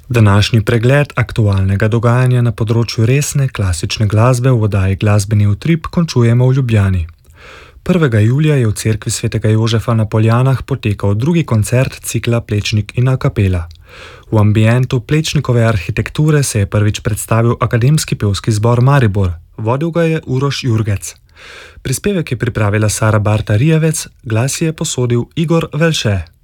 Današnji pregled aktualnega dogajanja na področju resne, klasične glasbe v oddaji Glasbeni utrip končujemo v Ljubljani. 1. julija je v cerkvi svetega Jožefa na Poljanah potekal drugi koncert cikla Plečnik in a capella. V ambientu Plečnikove arhitekture se je prvič predstavil Akademski pevski zbor Maribor, vodil ga je Uroš Jurgec. Prispevek je pripravila Sara Barta Rijavec, glas je posodil Igor Velše.